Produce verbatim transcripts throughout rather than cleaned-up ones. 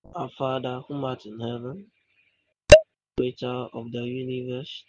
Our Father who art in heaven, creator of the universe,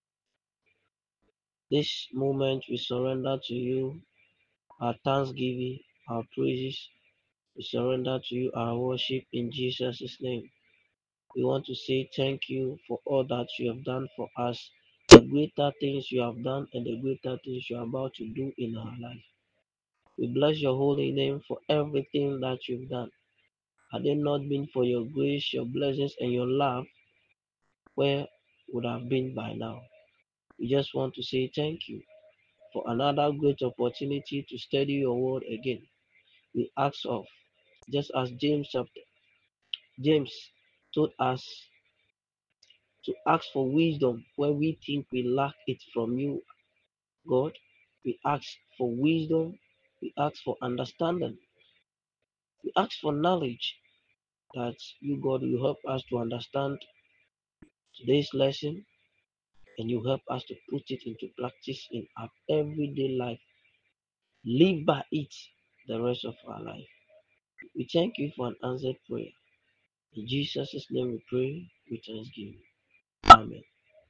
this moment we surrender to you our thanksgiving, our praises. We surrender to you our worship in Jesus' name. We want to say thank you for all that you have done for us, the greater things you have done and the greater things you are about to do in our life. We bless your holy name for everything that you've done. Had it not been for your grace, your blessings, and your love, where would I have been by now? We just want to say thank you for another great opportunity to study your word again. We ask of, just as James chapter James told us to ask for wisdom where we think we lack it from you, God. We ask for wisdom. We ask for understanding. We ask for knowledge that you, God, will help us to understand today's lesson and you help us to put it into practice in our everyday life. Live by it the rest of our life. We thank you for an answered prayer. In Jesus' name we pray with thanksgiving. Amen.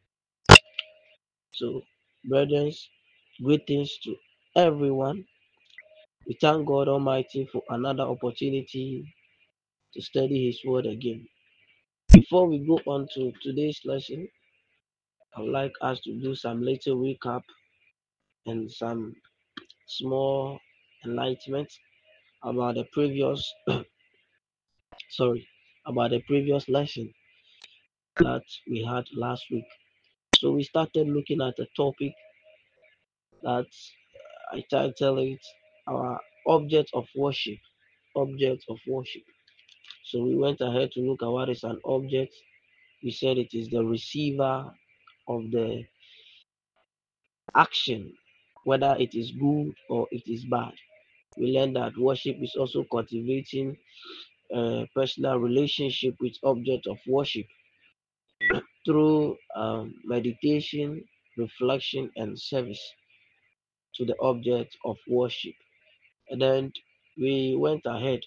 So, brethren, greetings to everyone. We thank God Almighty for another opportunity to study His Word again. Before we go on to today's lesson, I would like us to do some little recap and some small enlightenment about the previous sorry about the previous lesson that we had last week. So we started looking at a topic that I titled it our object of worship. Object of worship. So we went ahead to look at what is an object. We said it is the receiver of the action, whether it is good or it is bad. We learned that worship is also cultivating a personal relationship with object of worship through um, meditation, reflection, and service to the object of worship. And then we went ahead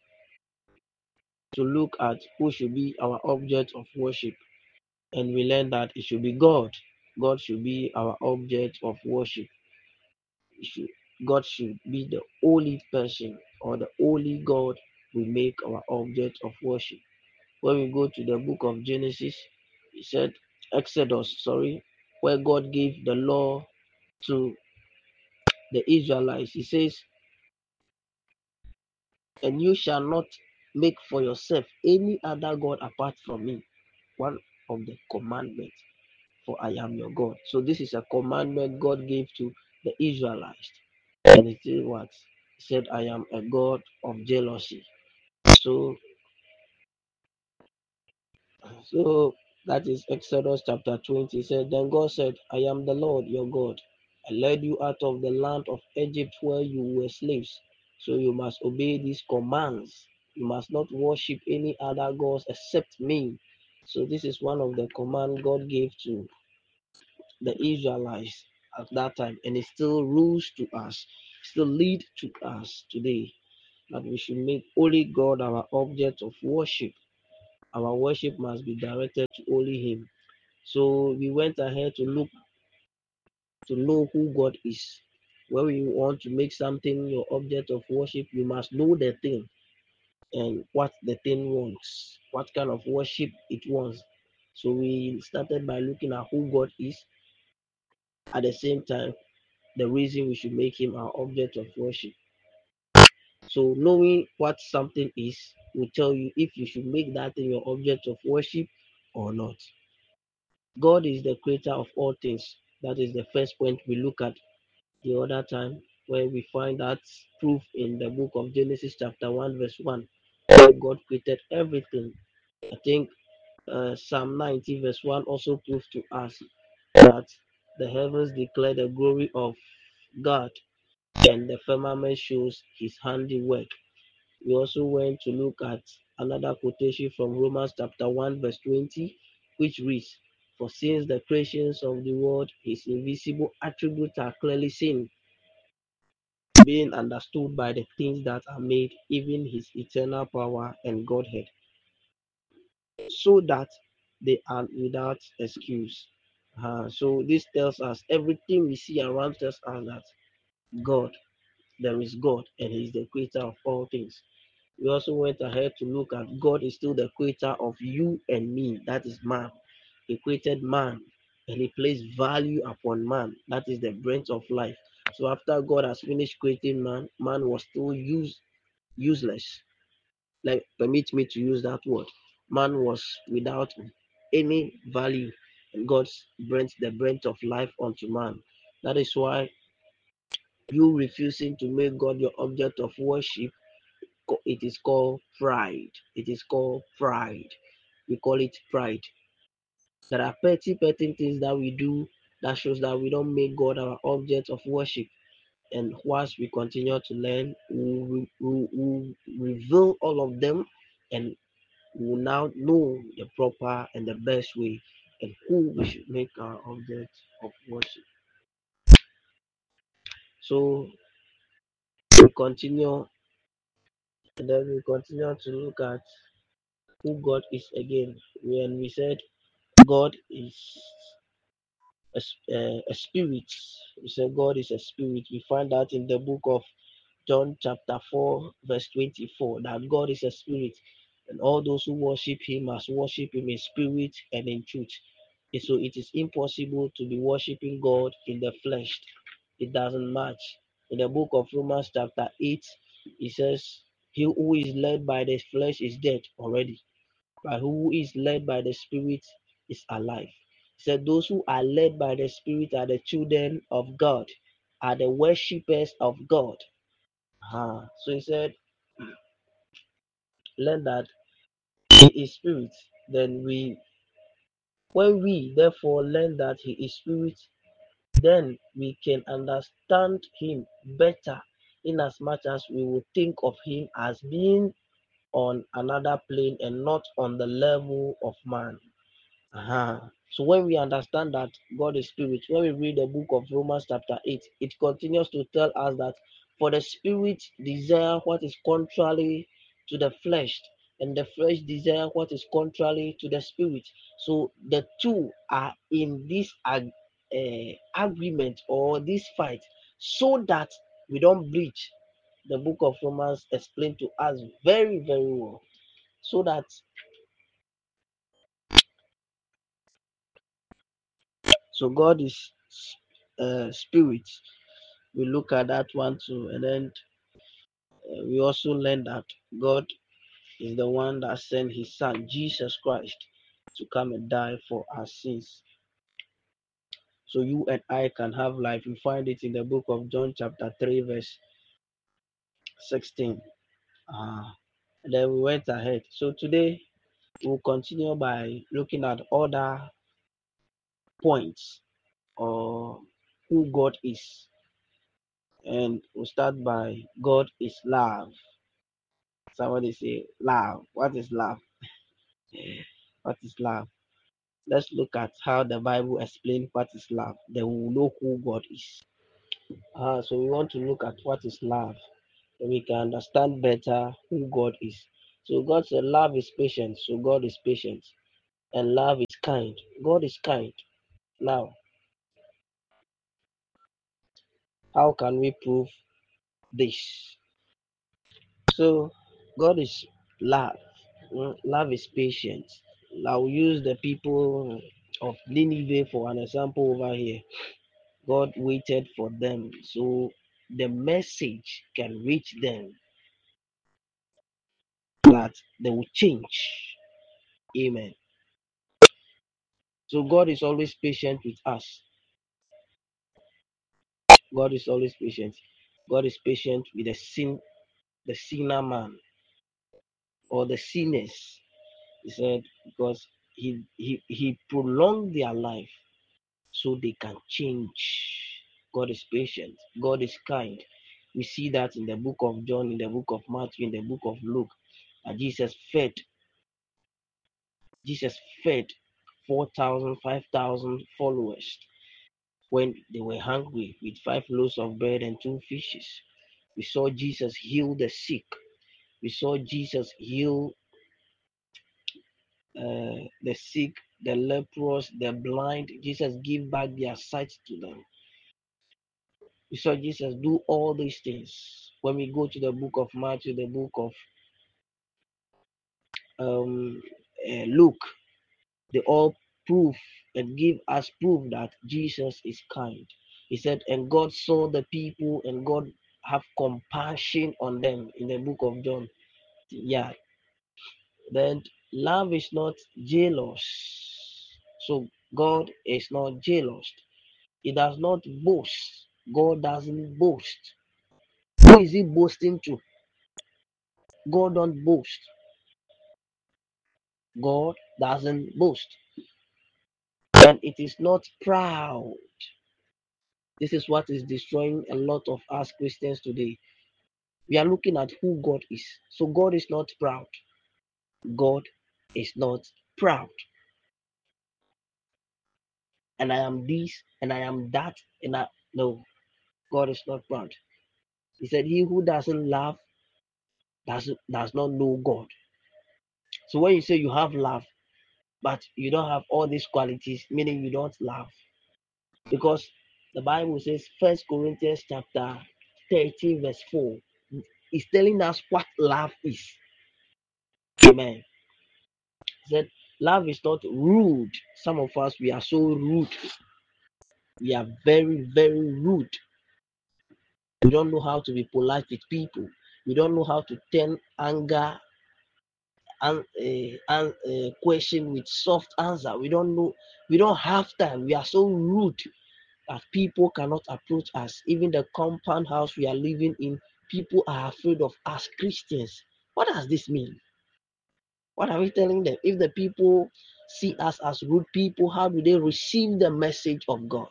to look at who should be our object of worship. And we learned that it should be God. God should be our object of worship. It should, God should be the only person or the only God we make our object of worship. When we go to the book of Genesis, he said, Exodus, sorry, where God gave the law to the Israelites. He says, and you shall not make for yourself any other God apart from me. One of the commandments, for I am your God. So this is a commandment God gave to the Israelites. And it is what? He said, I am a God of jealousy. So so that is Exodus chapter twenty. He said, then God said, I am the Lord your God. I led you out of the land of Egypt where you were slaves. So you must obey these commands. You must not worship any other gods except me. So this is one of the commands God gave to the Israelites at that time, and it still rules to us, still lead to us today, that we should make only God our object of worship. Our worship must be directed to only Him. So we went ahead to look to know who God is. When you want to make something your object of worship, you must know the thing and what the thing wants, what kind of worship it wants. So we started by looking at who God is. At the same time, the reason we should make Him our object of worship. So knowing what something is will tell you if you should make that thing your object of worship or not. God is the creator of all things. That is the first point we look at the other time, where we find that proof in the book of Genesis chapter one verse one, where God created everything. I think uh, Psalm ninety verse one also proves to us that the heavens declare the glory of God and the firmament shows his handiwork. We also went to look at another quotation from Romans chapter one verse twenty, which reads, for since the creations of the world, his invisible attributes are clearly seen, being understood by the things that are made, even his eternal power and Godhead. so that they are without excuse. Uh, so this tells us everything we see around us are that God, there is God, and He is the creator of all things. We also went ahead to look at God is still the creator of you and me, that is man. He created man and He placed value upon man, that is the breath of life. So after God has finished creating man, man was still use, useless. Like, permit me to use that word. Man was without any value, and God brings the breath of life unto man. That is why you refusing to make God your object of worship, it is called pride. It is called pride. We call it pride. There are petty, petty things that we do that shows that we don't make God our object of worship. And whilst we continue to learn, we will we, we reveal all of them, and we will now know the proper and the best way and who we should make our object of worship. So we continue, and then we continue to look at who God is again. When we said God is a, uh, a spirit, we said God is a spirit. We find that in the book of John chapter four, verse twenty-four, that God is a spirit, and all those who worship Him must worship Him in spirit and in truth. And so it is impossible to be worshiping God in the flesh. It doesn't match. In the book of Romans chapter eight, it says, He who is led by the flesh is dead already, but who is led by the Spirit is alive. He said, Those who are led by the Spirit are the children of God, are the worshippers of God. Uh-huh. So he said, Learn that He is Spirit. Then we, when we therefore learn that He is Spirit, then we can understand Him better, in as much as we will think of Him as being on another plane and not on the level of man. Uh-huh. So when we understand that God is spirit, when we read the book of Romans chapter eight, it continues to tell us that for the spirit desire what is contrary to the flesh, and the flesh desire what is contrary to the spirit. So the two are in this ag- uh, agreement or this fight, so that we don't breach. The book of Romans explained to us very, very well. So that so God is uh, spirit. We look at that one too, and then uh, we also learn that God is the one that sent His Son Jesus Christ to come and die for our sins, so you and I can have life. We find it in the book of John chapter three, verse sixteen. Ah, and then we went ahead. So today we'll continue by looking at other points or who God is, and we'll start by God is love. Somebody say love. What is love? What is love? Let's look at how the Bible explains what is love. Then we will know who God is. Uh, so we want to look at what is love, so we can understand better who God is. So God said love is patient. So God is patient. And love is kind. God is kind. Now, how can we prove this? So God is love. Mm, Love is patient. I'll use the people of Nineveh for an example over here. God waited for them so the message can reach them, that they will change. Amen. So God is always patient with us. God is always patient. God is patient with the sin, the sinner man or the sinners. He said because he he, he prolonged their life so they can change. God is patient. God is kind. We see that in the book of John, in the book of Matthew, in the book of Luke. That Jesus fed, Jesus fed four thousand, five thousand followers when they were hungry with five loaves of bread and two fishes. We saw Jesus heal the sick. We saw Jesus heal uh, the sick, the leprous, the blind. Jesus give back their sight to them. We saw Jesus do all these things. When we go to the book of Matthew, the book of um, uh, Luke, they all prove and give us proof that Jesus is kind. He said, and God saw the people and God have compassion on them in the book of John. Yeah, then love is not jealous. So God is not jealous. He does not boast. God doesn't boast. Who is he boasting to? God don't boast. God doesn't boast. And it is not proud. This is what is destroying a lot of us Christians today. We are looking at who God is. So God is not proud. God is not proud. And I am this and I am that and I no. God is not proud. He said, he who doesn't love does, does not know God. So when you say you have love, but you don't have all these qualities, meaning you don't love. Because the Bible says, First Corinthians chapter thirteen, verse four, is telling us what love is. Amen. He said, love is not rude. Some of us, we are so rude. We are very, very rude. We don't know how to be polite with people. We don't know how to turn anger and uh, and uh, question with soft answer. We don't know. We don't have time. We are so rude that people cannot approach us. Even the compound house we are living in, people are afraid of us Christians. What does this mean? What are we telling them? If the people see us as rude people, how do they receive the message of God?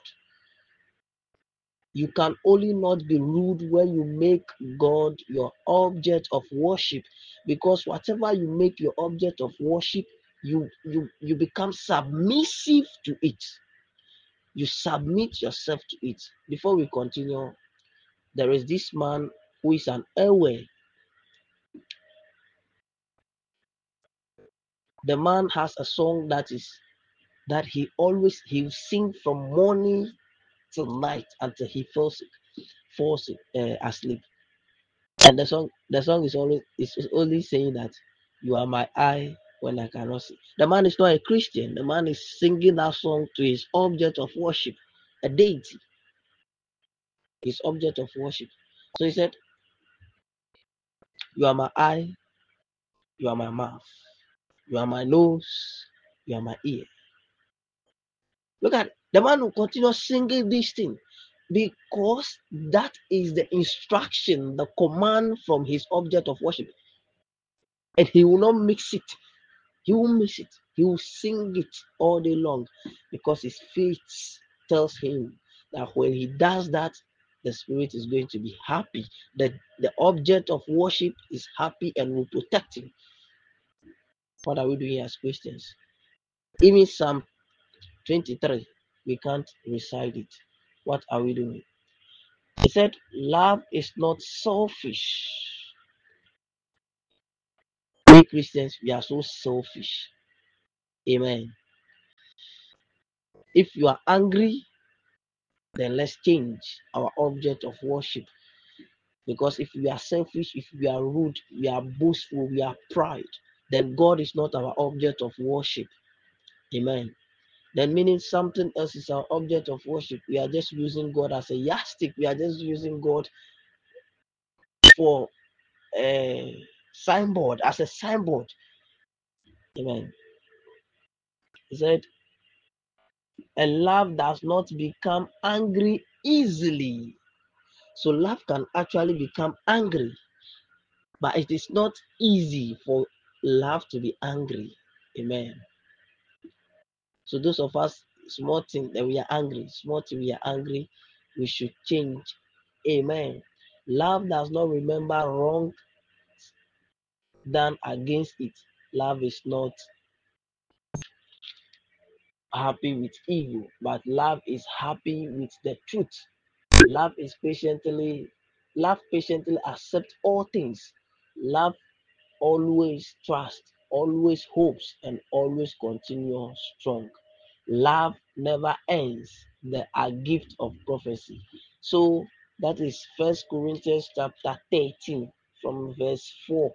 You can only not be rude when you make God your object of worship, because whatever you make your object of worship, you you you become submissive to it. You submit yourself to it. Before we continue, there is this man who is an Ewe. The man has a song that is that he always he will sing from morning till night until he falls falls uh, asleep. And the song the song is always is only saying that you are my eye when I cannot see. The man is not a Christian. The man is singing that song to his object of worship, a deity, his object of worship. So he said, you are my eye, you are my mouth, you are my nose, you are my ear. Look at the man who continues singing this thing because that is the instruction, the command from his object of worship. And he will not mix it. He will mix it. He will sing it all day long because his faith tells him that when he does that, the spirit is going to be happy. That the object of worship is happy and will protect him. What are we doing as Christians? Even Psalm twenty-three, we can't recite it. What are we doing? He said, love is not selfish. We Christians, we are so selfish. Amen. If you are angry, then let's change our object of worship. Because if we are selfish, if we are rude, we are boastful, we are proud, then God is not our object of worship. Amen. Then meaning something else is our object of worship. We are just using God as a yardstick. We are just using God for a signboard, as a signboard. Amen. He said, and love does not become angry easily. So love can actually become angry, but it is not easy for love to be angry. Amen. So those of us, small thing that we are angry, small thing we are angry, we should change. Amen. Love does not remember wrong done against it. Love is not happy with evil, but love is happy with the truth. Love is patiently, love patiently accept all things. Love always trust always hopes and always continues strong. Love never ends. The a gift of prophecy. So that is First Corinthians chapter thirteen, from verse four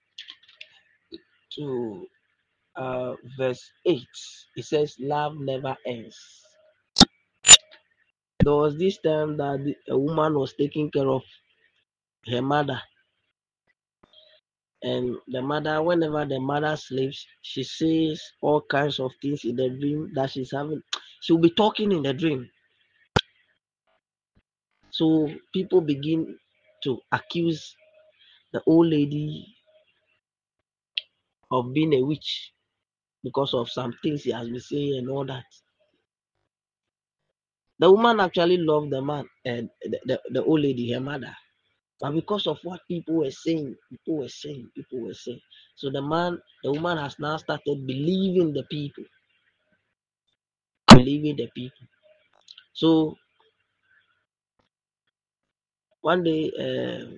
to uh, verse eight. It says, "Love never ends." There was this time that the- a woman was taking care of her mother, and the mother, whenever the mother sleeps, she sees all kinds of things in the dream that she's having. She'll be talking in the dream. So people begin to accuse the old lady of being a witch because of some things he has been saying and all that. The woman actually loved the man and the, the, the old lady, her mother. But because of what people were saying, people were saying, people were saying. So the man, the woman has now started believing the people, believing the people. So one day, uh,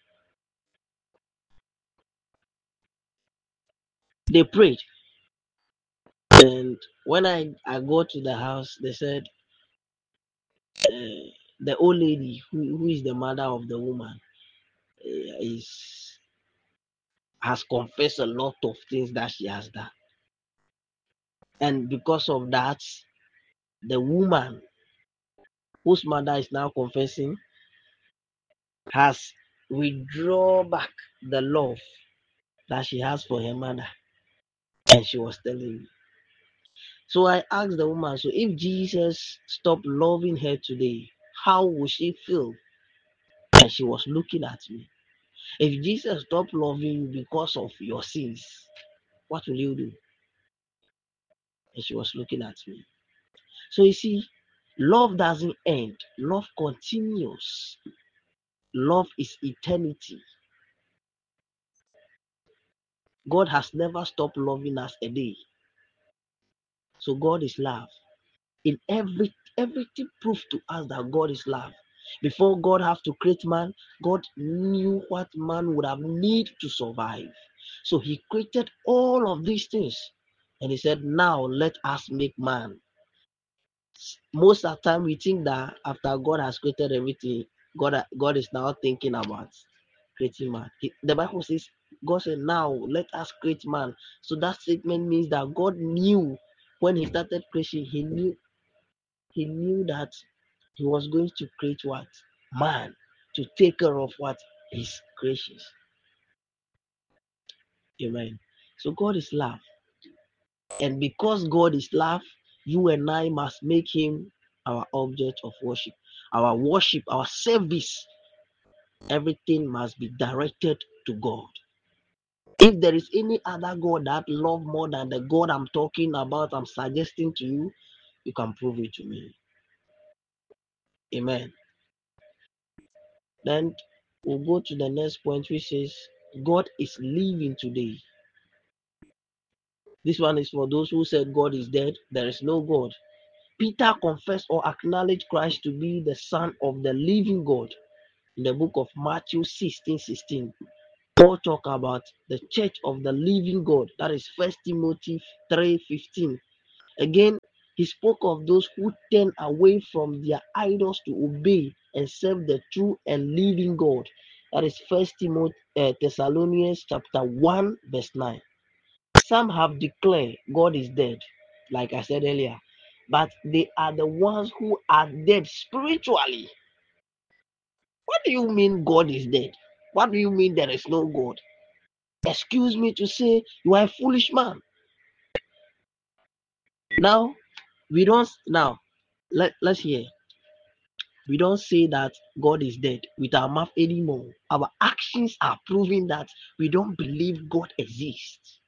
they prayed. And when I, I go to the house, they said, uh, the old lady, who, who is the mother of the woman, uh, is has confessed a lot of things that she has done. And because of that, the woman whose mother is now confessing has withdrawn back the love that she has for her mother. And she was telling me. So I asked the woman, so if Jesus stopped loving her today, how would she feel? And she was looking at me. If Jesus stopped loving you because of your sins, what will you do? And she was looking at me. So you see, love doesn't end, love continues. Love is eternity. God has never stopped loving us a day. So God is love. In every everything proves to us that God is love. Before God have to create man, God knew what man would have need to survive. So he created all of these things. And he said, now let us make man. Most of the time we think that after God has created everything, God, God is now thinking about creating man. He, the Bible says, God said, now let us create man. So that statement means that God knew when he started creation, he knew he knew that he was going to create what? Man, to take care of what? His creations. Amen. So God is love. And because God is love, you and I must make him our object of worship. Our worship, our service, everything must be directed to God. If there is any other God that love more than the God I'm talking about, I'm suggesting to you, you can prove it to me. Amen. Then we'll go to the next point, which says God is living today. This one is for those who said God is dead. There is no God. Peter confessed or acknowledged Christ to be the Son of the living God in the book of Matthew sixteen sixteen. Paul talk about the church of the living God. That is First Timothy three fifteen. Again, he spoke of those who turn away from their idols to obey and serve the true and living God. That is First Timothy uh, Thessalonians chapter one verse nine. Some have declared God is dead, like I said earlier, but they are the ones who are dead spiritually. What do you mean God is dead? What do you mean there is no God? Excuse me to say, you are a foolish man. Now, we don't, now, let, let's hear. We don't say that God is dead with our mouth anymore. Our actions are proving that we don't believe God exists.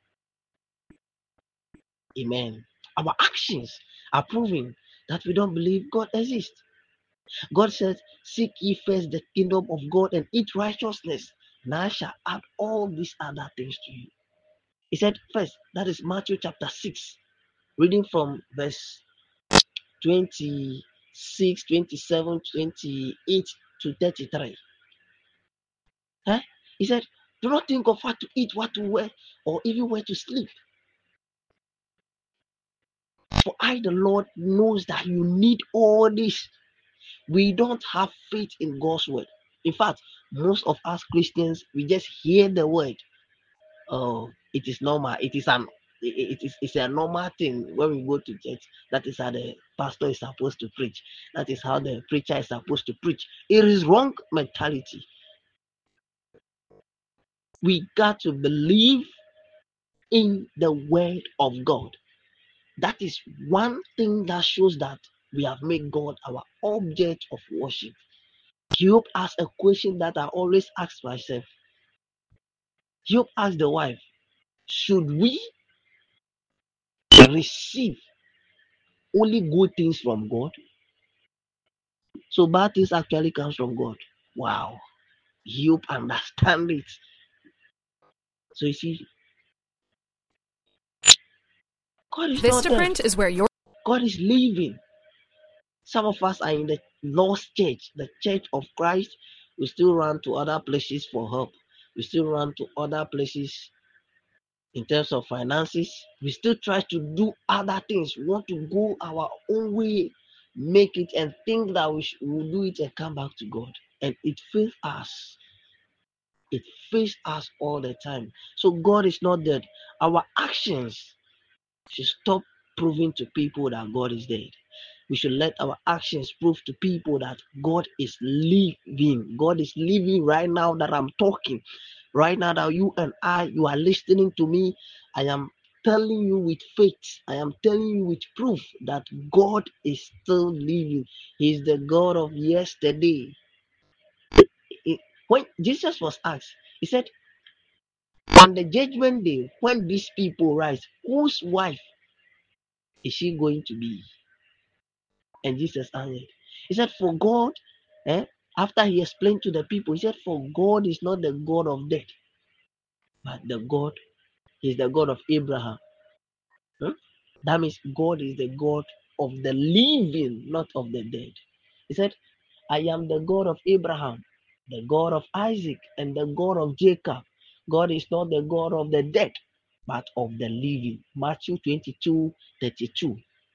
Amen. Our actions are proving that we don't believe God exists. God says, seek ye first the kingdom of God and eat righteousness. Now I shall add all these other things to you. He said first, that is Matthew chapter six, reading from verse twenty-six, twenty-seven, twenty-eight to thirty-three. Huh? He said, Do not think of what to eat, what to wear, or even where to sleep. For I, the Lord, knows that you need all this. We don't have faith in God's word. In fact, most of us Christians, we just hear the word. Oh, it is normal. It is an it is it's a normal thing when we go to church. That is how the pastor is supposed to preach. That is how the preacher is supposed to preach. It is wrong mentality. We got to believe in the word of God. That is one thing that shows that we have made God our object of worship. Job asked a question that I always ask myself. Job asked the wife, should we receive only good things from God? So bad things actually comes from God. Wow. Job understand it. So you see, God is not dead. Vistaprint is where your God is living. Some of us are in the lost church, the church of Christ. We still run to other places for help. We still run to other places in terms of finances. We still try to do other things. We want to go our own way, make it, and think that we will do it and come back to God. And it fails us. It fails us all the time. So God is not dead. Our actions should stop proving to people that God is dead. We should let our actions prove to people that God is living. God is living right now that I'm talking. Right now that you and I, you are listening to me. I am telling you with faith. I am telling you with proof that God is still living. He is the God of yesterday. When Jesus was asked, he said, on the judgment day, when these people rise, whose wife is she going to be? And Jesus answered. He said, for God, eh, after he explained to the people, he said, for God is not the God of death, but the God is the God of Abraham. Hmm? That means God is the God of the living, not of the dead. He said, I am the God of Abraham, the God of Isaac, and the God of Jacob. God is not the God of the dead, but of the living. Matthew twenty-two thirty-two.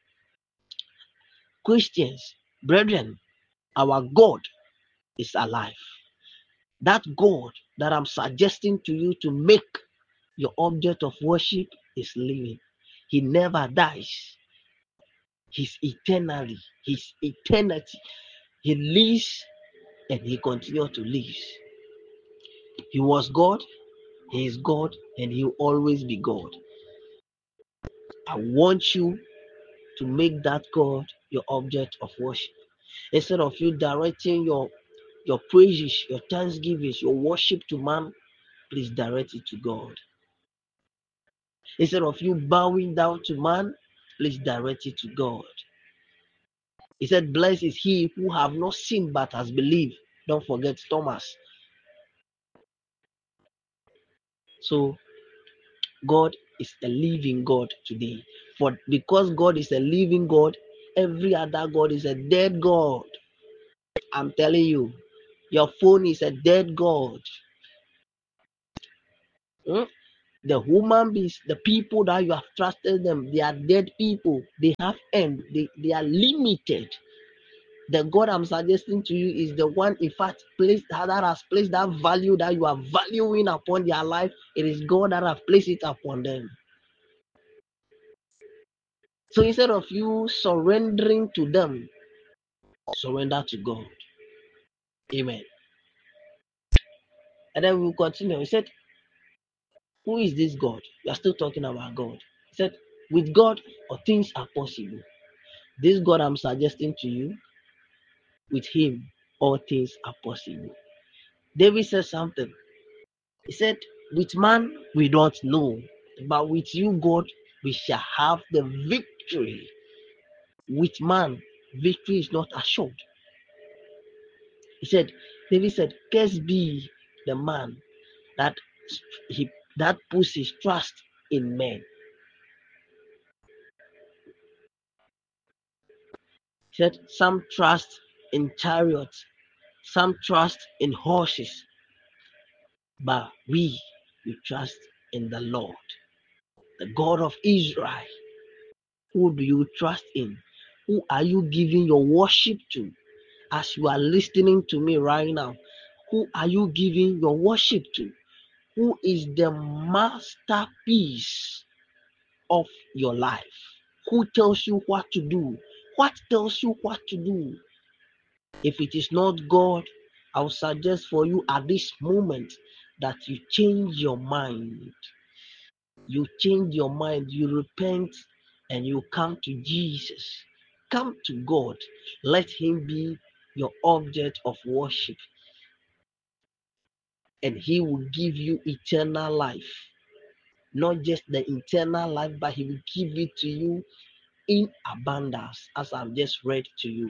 Christians, brethren, our God is alive. That God that I'm suggesting to you to make your object of worship is living. He never dies. He's eternally, his eternity. He lives and he continues to live. He was God, he is God, and he will always be God. I want you to make that God your object of worship. Instead of you directing your your praises, your thanksgivings, your worship to man, please direct it to God. Instead of you bowing down to man, please direct it to God. He said, blessed is he who have not seen but has believed. Don't forget Thomas. So God is a living God today. For because God is a living God, every other God is a dead God. I'm telling you, your phone is a dead God. Hmm? The human beings, the people that you have trusted them, they are dead people. They have end. They, they are limited. The God I'm suggesting to you is the one, in fact, placed that has placed that value that you are valuing upon their life. It is God that has placed it upon them. So instead of you surrendering to them, surrender to God. Amen. And then we'll continue. He said, who is this God? We are still talking about God. He said, with God, all things are possible. This God I'm suggesting to you, with him, all things are possible. David said something. He said, with man, we don't know, but with you, God, we shall have the victory. With man, victory is not assured. He said, David said, cursed be the man that he that puts his trust in men. He said, some trust in chariots, some trust in horses, but we, we trust in the Lord, the God of Israel. Who do you trust in? Who are you giving your worship to? As you are listening to me right now, who are you giving your worship to? Who is the masterpiece of your life? Who tells you what to do? What tells you what to do? If it is not God, I would suggest for you at this moment that you change your mind. You change your mind, you repent, and you come to Jesus. Come to God. Let Him be your object of worship, and He will give you eternal life. Not just the eternal life, but He will give it to you in abundance, as I've just read to you.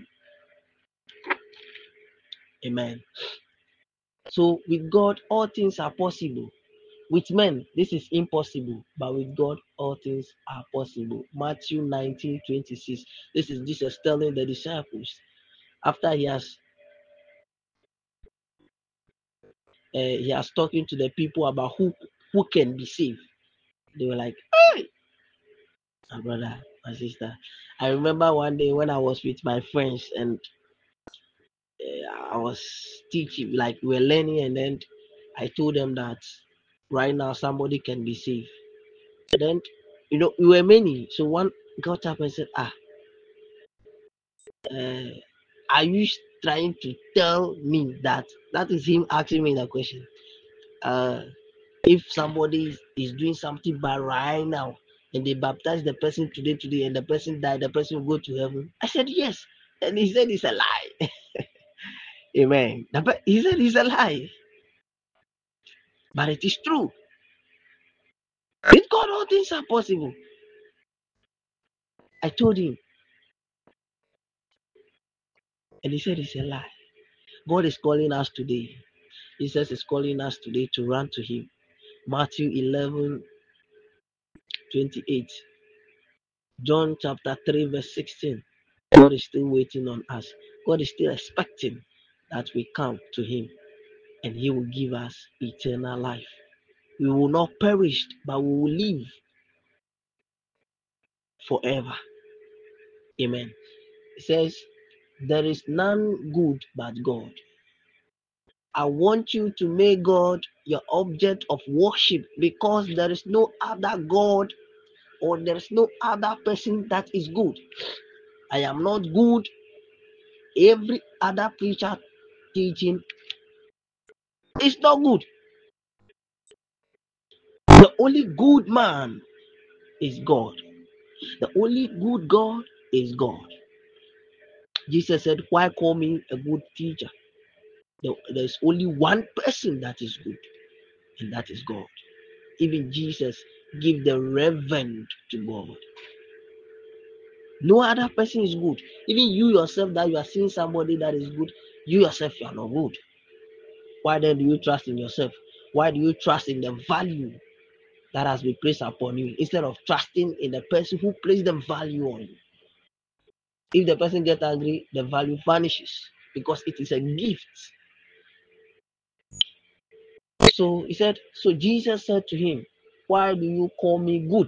Amen. So, with God, all things are possible. With men, this is impossible, but with God, all things are possible. Matthew nineteen twenty-six. This is Jesus telling the disciples after he has uh, he has talking to the people about who who can be saved. They were like, "Hey, my brother, my sister." I remember one day when I was with my friends and uh, I was teaching, like we were learning, and then I told them that right now somebody can be saved. And then, you know, we were many. So one got up and said, "Ah, uh, are you trying to tell me that?" That is him asking me that question. Uh, if somebody is, is doing something bad right now and they baptize the person today, today, and the person died, the person will go to heaven. I said, yes. And he said, it's a lie. Amen. He said, it's a lie. But it is true. With God, all things are possible. I told him, and he said, it's a lie. God is calling us today. Jesus is calling us today to run to him. Matthew eleven twenty-eight. John chapter three, verse sixteen. God is still waiting on us. God is still expecting that we come to him and he will give us eternal life. We will not perish, but we will live forever. Amen. It says, there is none good but God. I want you to make God your object of worship, because there is no other God or there is no other person that is good. I am not good. Every other preacher teaching is not good. The only good man is God. The only good God is God. Jesus said, why call me a good teacher? There's only one person that is good, and that is God. Even Jesus gave the reverend to God. No other person is good. Even you yourself, that you are seeing somebody that is good, you yourself, you are not good. Why then do you trust in yourself? Why do you trust in the value that has been placed upon you, instead of trusting in the person who placed the value on you? If the person gets angry, the value vanishes, because it is a gift. So he said, so Jesus said to him, why do you call me good?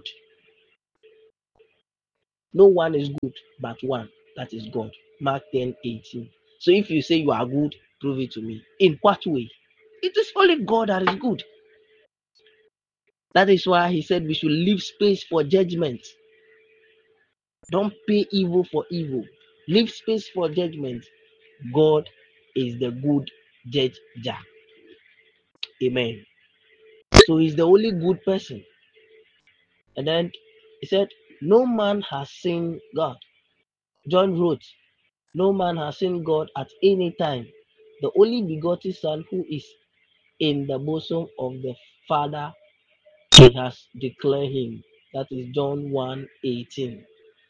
No one is good but one, that is God. Mark ten eighteen. So if you say you are good, prove it to me. In what way? It is only God that is good. That is why he said we should leave space for judgment. Don't pay evil for evil. Leave space for judgment. God is the good judge. Amen. So he's the only good person. And then he said, no man has seen God. John wrote, no man has seen God at any time. The only begotten Son, who is in the bosom of the Father, he has declared him. That is John one eighteen.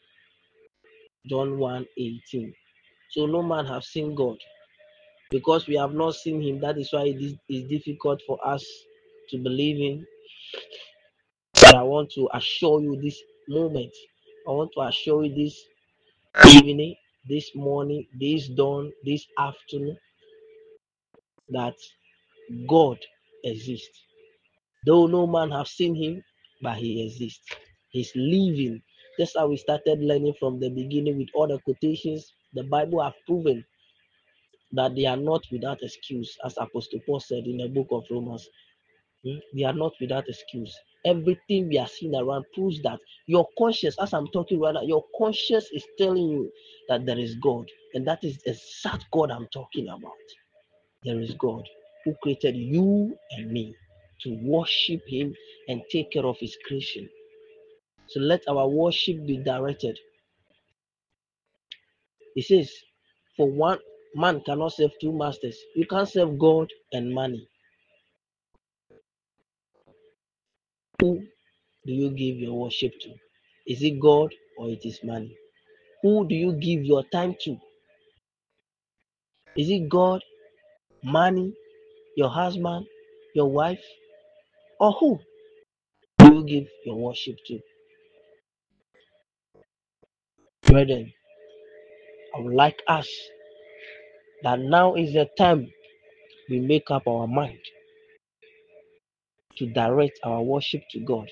John one eighteen. So no man have seen God. Because we have not seen him, that is why it is, is difficult for us to believe in. But I want to assure you this moment. I want to assure you this evening, this morning, this dawn, this afternoon, that God exists. Though no man have seen him, but he exists. He's living. That's how we started learning from the beginning with all the quotations. The Bible have proven that they are not without excuse, as Apostle Paul said in the book of Romans. Hmm? They are not without excuse. Everything we are seeing around proves that your conscience, as I'm talking right now, your conscience is telling you that there is God. And that is the exact God I'm talking about. There is God who created you and me to worship him and take care of his creation. So let our worship be directed. He says, for one man cannot serve two masters. You can't serve God and money. Who do you give your worship to? Is it God or it is money? Who do you give your time to? Is it God, money, your husband, your wife, or who do you give your worship to? Brethren, I would like us that now is the time we make up our mind to direct our worship to God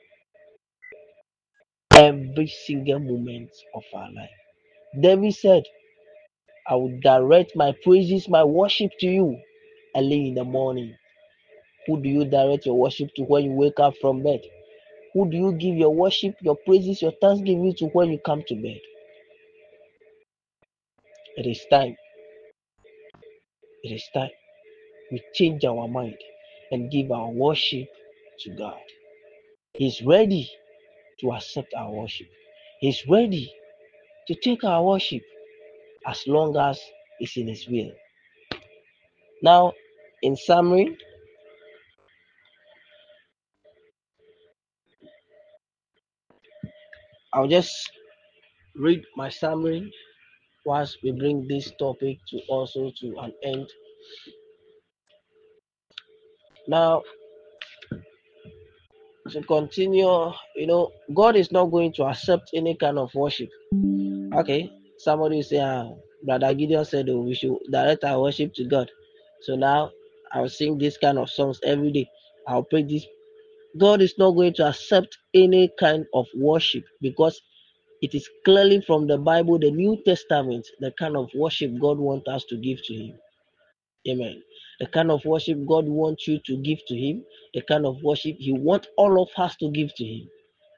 every single moment of our life. David said, I will direct my praises, my worship to you early in the morning. Who do you direct your worship to when you wake up from bed? Who do you give your worship, your praises, your thanksgiving to when you come to bed? It is time. It is time we change our mind and give our worship to God. He's ready to accept our worship. He's ready to take our worship as long as it's in his will. Now, in summary, I'll just read my summary whilst we bring this topic to also to an end. Now, to continue, you know, God is not going to accept any kind of worship. Okay, somebody say, ah, Brother Gideon said, oh, we should direct our worship to God. So now I'll sing this kind of songs every day. I'll pray this. God is not going to accept any kind of worship because it is clearly from the Bible, the New Testament, the kind of worship God wants us to give to him. Amen. The kind of worship God wants you to give to him, the kind of worship he wants all of us to give to him.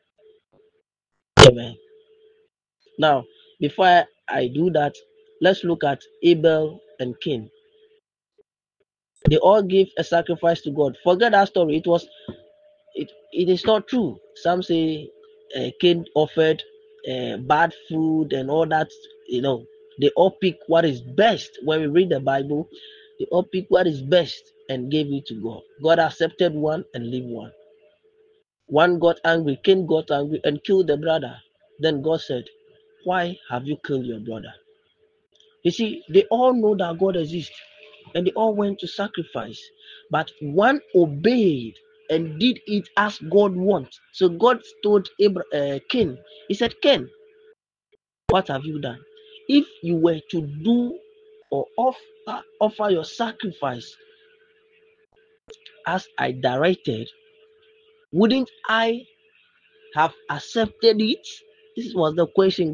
Amen. Now, before I, I do that, let's look at Abel and Cain. They all gave a sacrifice to God. Forget that story. It was it, it is not true. Some say uh, Cain offered uh, bad food and all that. You know, they all pick what is best. When we read the Bible, they all pick what is best and gave it to God. God accepted one and leave one. One got angry. Cain got angry and killed the brother. Then God said, "Why have you killed your brother?" You see, they all know that God exists and they all went to sacrifice. But one obeyed and did it as God wants. So God told Abraham, uh, Cain, he said, Cain, what have you done? If you were to do or offer, offer your sacrifice as I directed, wouldn't I have accepted it? This was the question